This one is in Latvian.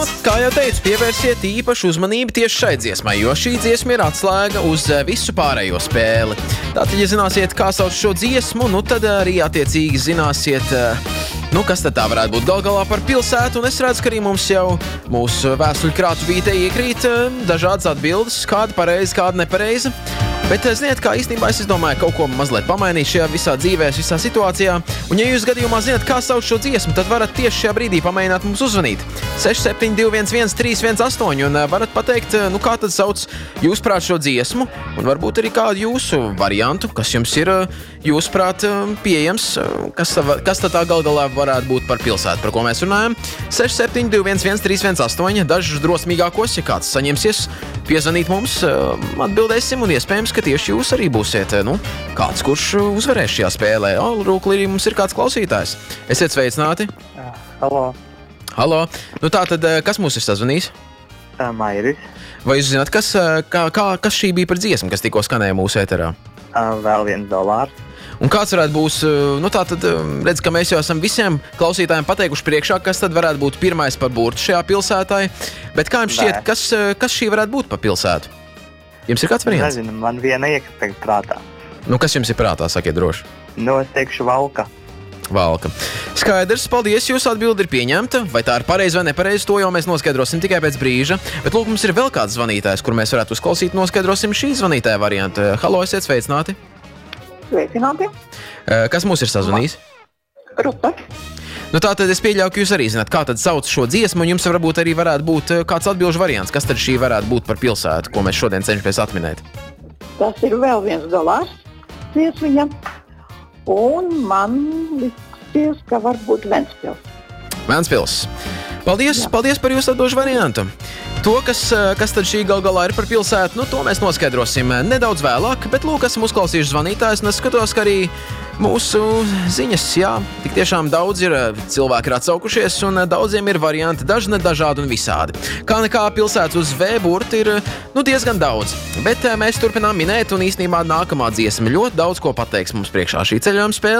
Kā jau teicu, pievērsiet īpašu uzmanību tieši šai dziesmai, jo šī dziesma ir atslēga uz visu pārējo spēli. Tātad, ja zināsiet, kā sauc šo dziesmu, tad arī attiecīgi zināsiet, kas tad tā varētu būt gal galā par pilsētu. Un es redzu, ka arī mums jau mūsu vēstuļu krātuvītē iekrīt dažādas atbildes, kāda pareiza, kāda nepareiza. Bet, ziniet, kā īstenībā es domāju, kaut ko mazliet pamainīt šajā visā dzīvē, visā situācijā. Un, ja jūs gadījumā zināt, kā sauc šo dziesmu, tad varat tieši šajā brīdī pamēģināt mums uzvanīt 67211318 un varat pateikt, kā tad sauc jūsuprāt šo dziesmu, un varbūt arī kādu jūsu variantu, kas jums ir jūsuprāt pieejams, kas tad tā gal galā varētu būt par pilsētu, par ko mēs runājam. 67211318, dažus drosmīgākos, ja kāds saņemsies, piezvanīt mums, atbildēsim, un iespējams, ka tieši jūs arī būsiet, kāds, kurš uzvarēs šajā spēlē. Rūklī, mums ir kāds klausītājs. Esiet sveicināti. Halo. Tātad, kas mūs ir sazvanījis? Mairis. Vai jūs zināt, kas šī bija par dziesmu, kas tikko skanēja mūsu ēterā? Vēl $1. Un kāds varētu būt, tātad, redz, ka mēs jau esam visiem klausītājiem pateikuši priekšā, kas tad varētu būt pirmais par burtu šajā pilsētā. Bet kā jums šķiet, kas šī varētu būt par pilsētu? Jums ir kāds variants? Nezinu, man viena iekrita prātā. Kas jums ir prātā, sakiet droši? Es teikšu Valka. Valka. Skaidrs, paldies, jūsu atbildi ir pieņemta. Vai tā ir pareiza vai nepareiza, to jau mēs noskaidrosim tikai pēc brīža. Bet lūk, mums ir vēl kāds zvanītājs, kur mēs varētu uzklausīt, noskaidrosim šī zvanītāja variantu. Halo, esiet sveicināti. Sveicināti. Kas mūs ir sazvanījis? Rupa. Tātad es pieļauju, ka jūs arī zināt, kā tad sauc šo dziesmu, un jums varbūt arī varētu būt kāds atbilžu variants. Kas tad šī varētu būt par pilsētu, ko mēs šodien cenšamies atminēt? Tas ir vēl $1 dziesmiņa, un man liksies, ka varbūt Ventspils. Ventspils. Paldies par jūsu atbilžu variantu. To, kas tad šī gal galā ir par pilsētu, to mēs noskaidrosim nedaudz vēlāk, bet lūk, esam uzklausījuši zvanītājus, un es skatos, ka arī mūsu ziņas, tik tiešām daudz ir cilvēki ir atsaukušies, un daudziem ir varianti, dažādi un visādi. Kā nekā pilsētas uz V burta ir diezgan daudz, bet mēs turpinām minēt, un īstenībā nākamā dziesma ļoti daudz ko pateiks mums priekšā šī ceļojuma spēle.